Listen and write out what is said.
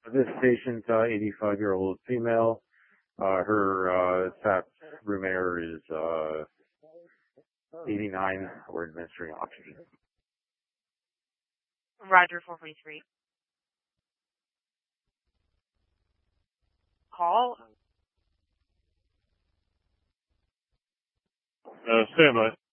This patient's 85-year-old female. Her SAP room air is 89. We're administering oxygen. Roger, 443. Call. Stand by.